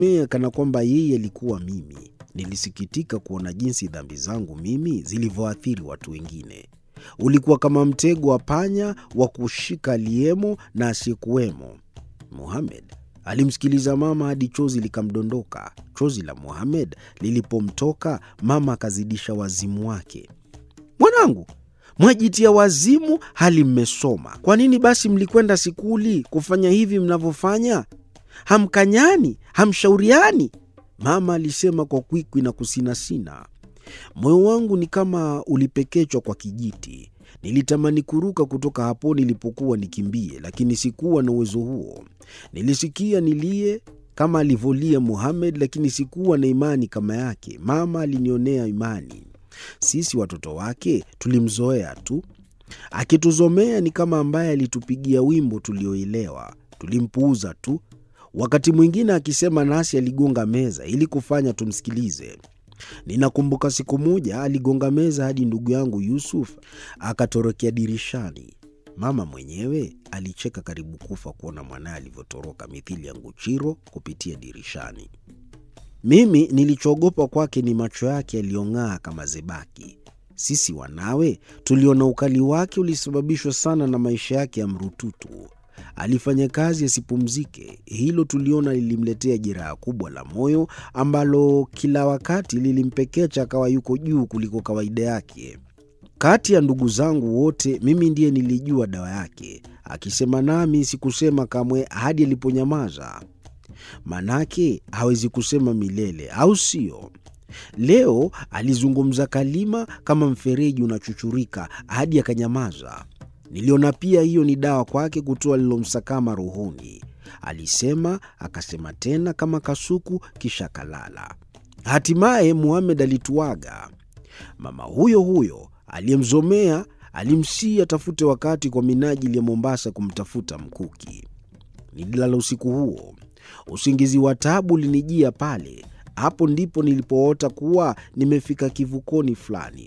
kana kwamba yeye alikuwa mimi. Nilisikitika kuona jinsi dhambi zangu mimi zilivyoathiri watu wengine. Ulikuwa kama mtego wa panya wa kushika aliyemo na asiyekuwemo. Mohamed alimsikiliza mama hadi chozi likamdondoka. Chozi la Mohamed lilipomtoka, mama akazidisha wazimu wake. "Mwanangu, mwajitia wazimu hali mmesoma. Kwa nini basi mlikwenda sikuli kufanya hivi mnavyofanya? Hamkanyani, hamshauriani?" Mama alisema kwa kwikwi na kusinasina. Moyo wangu ni kama ulipekechwa kwa kijiti. Nilitamani kuruka kutoka hapo nilipokuwa nikimbie, lakini sikuwa na uwezo huo. Nilisikia nilie kama alivyolia Mohamed, lakini sikuwa na imani kama yake. Mama alinionea imani. Sisi watoto wake tulimzoea tu. Akituzomea ni kama ambaye alitupigia wimbo tulioelewa. Tulimpuuza tu. Wakati mwingine akisema nasi aligonga meza ili kufanya tumsikilize. Ninakumbuka siku moja aligonga meza hadi ndugu yangu Yusuf akatorokea dirishani. Mama mwenyewe alicheka karibu kufa kuona mwanae alivyotoroka mithili ya nguchiro kupitia dirishani. Mimi nilichoogopa kwake ni macho yake yaliyong'aa kama zebaki. Sisi wanawe tuliona ukali wake ulisababishwa sana na maisha yake ya mrututu. Alifanya kazi asipumzike. Hilo tuliona lilimletea jeraha kubwa la moyo ambalo kila wakati lilimpekecha akawa yuko juu kuliko kawaida yake. Kati ya ndugu zangu wote mimi ndiye nilijua dawa yake. Akisema nami sikusema kamwe hadi aliponyamaza. Manake hawezi kusema milele, au sio? Leo alizungumza kalima kama mfereji unachuchurika hadi akanyamaza. Niliona pia hiyo ni dawa kwake kutoa lilomsakama rohoni. Alisema, akasema tena kama kasuku, kisha kalala. Hatimaye Mohamed alituaga. Mama huyo huyo aliyemzomea alimsihi atafute wakati kwa minajili ya Mombasa kumtafuta mkuki. Nililala usiku huo. Usingizi wa taabu ulinijia pale. Hapo ndipo nilipoota kuwa nimefika kivukoni fulani.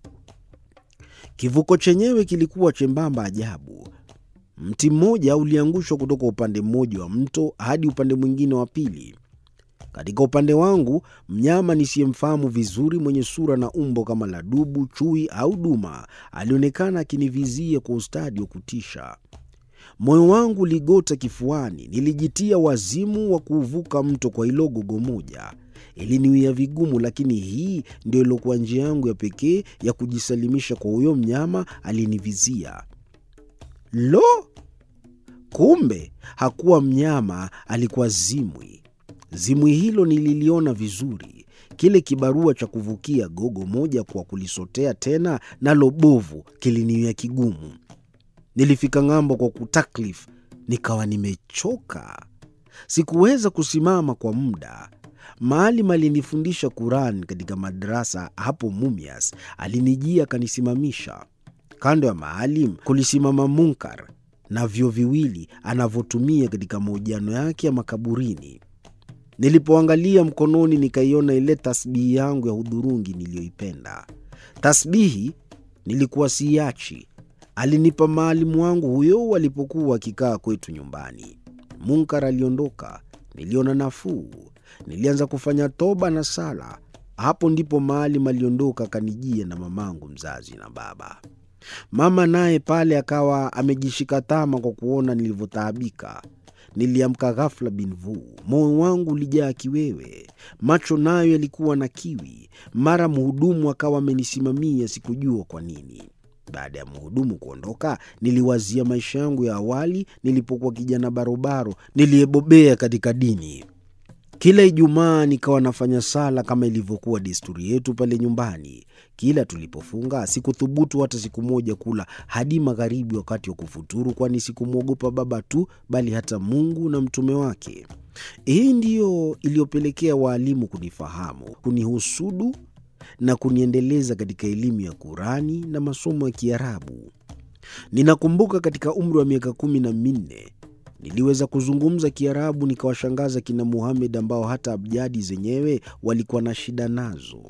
Kivuko chenyewe kilikuwa chembamba ajabu. Mti mmoja uliangushwa kutoka upande mmoja wa mto hadi upande mwingine wa pili. Katika upande wangu, mnyama nisiyemfahamu vizuri mwenye sura na umbo kama la dubu, chui au duma alionekana akinivizia kwa ustadi wa kutisha. Moyo wangu uligota kifuani. Nilijitia wazimu wa kuuvuka mto kwa hilo gogo moja. Iliniwia vigumu, lakini hii ndio ilikuwa njia yangu ya pekee ya kujisalimisha kwa huyo mnyama alinivizia. Lo! Kumbe hakuwa mnyama, alikuwa zimwi. Zimwi hilo nililiona vizuri. Kile kibarua cha kuvukia gogo moja kwa kulisotea tena nalo bovu kiliniwia kigumu. Nilifika ng'ambo kwa kutaklif, nikawa nimechoka. Sikuweza kusimama kwa muda. Maalim alinifundisha Quran katika madrasa hapo Mumias. Alinijia akanisimamisha. Kando ya Maalim kulisimama Munkar na vyo viwili anavyotumia katika mahojiano yake ya makaburini. Nilipoangalia mkononi nikaiona ile tasbihi yangu ya hudhurungi niliyoipenda. Tasbihi nilikuwa siachi. Alinipa Maalimu wangu huyo alipokuwa akikaa kwetu nyumbani. Munkar aliondoka. Niliona nafuu. Nilianza kufanya toba na sala. Hapo ndipo Maalim aliondoka akanijia na mamangu mzazi na baba. Mama naye pale akawa amejishika tama kwa kuona nilivyotaabika. Niliamka ghafla bin vuu. Moyo wangu ulijaa kiwewe. Macho nayo yalikuwa na kiwi. Mara mhudumu akawa amenisimamia, sikujua kwa nini. Baada ya mhudumu kuondoka, niliwazia maisha yangu ya awali nilipokuwa kijana barobaro niliyebobea katika dini. Kila Ijumaa nikawa nafanya sala kama ilivyokuwa desturi yetu pale nyumbani. Kila tulipofunga, sikuthubutu hata siku moja kula hadi magharibi wakati wa kufuturu, kwani sikumwogopa baba tu bali hata Mungu na mtume wake. Hii ndiyo iliyopelekea waalimu kunifahamu, kunihusudu na kuniendeleza katika elimu ya Kurani na masomo ya Kiarabu. Ninakumbuka katika umri wa miaka 14 niliweza kuzungumza Kiarabu, nikawashangaza kina Mohamed ambao hata abjadi zenyewe walikuwa na shida nazo.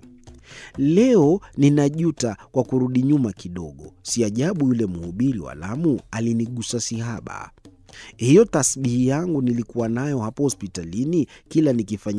Leo ninajuta kwa kurudi nyuma kidogo. Si ajabu yule mhubiri wa Lamu alinigusa sihaba. Hiyo tasbihi yangu nilikuwa nayo hapo hospitalini, kila nikifanya